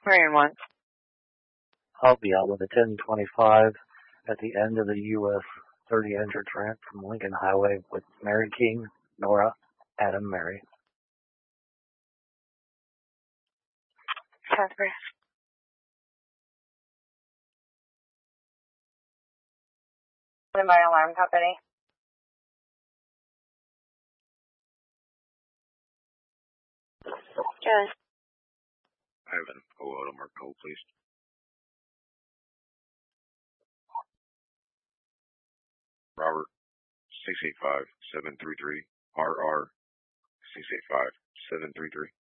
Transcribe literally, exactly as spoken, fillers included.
Marion one. I'll be out with a ten twenty-five at the end of the U S thirty entrance ramp from Lincoln Highway with Mary King, Nora, Adam, Mary. Copy. By alarm company. Good. Ivan, go out on mark code, please. Robert, six eight five, seven three three, R R, six eight five, seven three three.